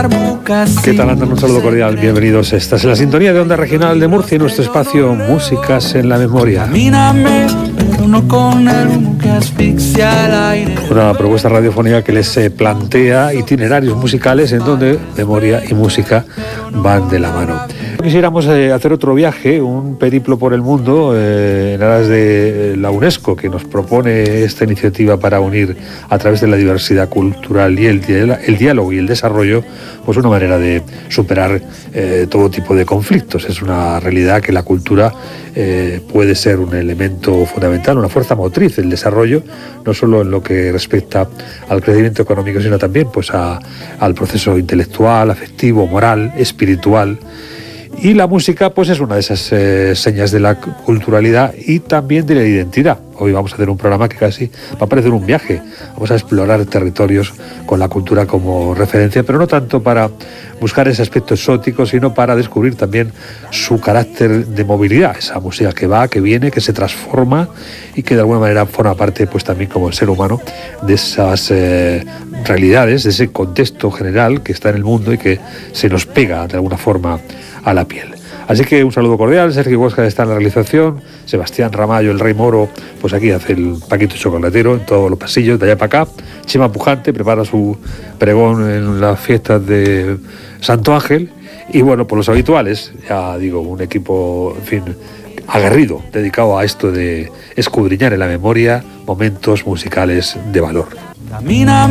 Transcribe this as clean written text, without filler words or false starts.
¿Qué tal andan? Un saludo cordial, bienvenidos. Esta es la sintonía de Onda Regional de Murcia y nuestro espacio Músicas en la Memoria. Una propuesta radiofónica que les plantea itinerarios musicales en donde memoria y música van de la mano. Quisiéramos hacer otro viaje, un periplo por el mundo en aras de la UNESCO, que nos propone esta iniciativa para unir a través de la diversidad cultural y el diálogo y el desarrollo, pues una manera de superar todo tipo de conflictos. Es una realidad que la cultura puede ser un elemento fundamental, una fuerza motriz del desarrollo, no solo en lo que respecta al crecimiento económico, sino también pues al proceso intelectual, afectivo, moral, espiritual. Y la música pues es una de esas señas de la culturalidad y también de la identidad. Hoy vamos a hacer un programa que casi va a parecer un viaje. Vamos a explorar territorios con la cultura como referencia, pero no tanto para buscar ese aspecto exótico, sino para descubrir también su carácter de movilidad, esa música que va, que viene, que se transforma y que de alguna manera forma parte pues también como el ser humano de esas realidades, de ese contexto general que está en el mundo y que se nos pega de alguna forma a la piel. Así que un saludo cordial. Sergio Huesca está en la realización, Sebastián Ramallo, el Rey Moro, pues aquí hace el paquito chocolatero en todos los pasillos, de allá para acá. Chema Pujante prepara su pregón en las fiestas de Santo Ángel. Y bueno, por los habituales, ya digo, un equipo, en fin, aguerrido, dedicado a esto de escudriñar en la memoria momentos musicales de valor.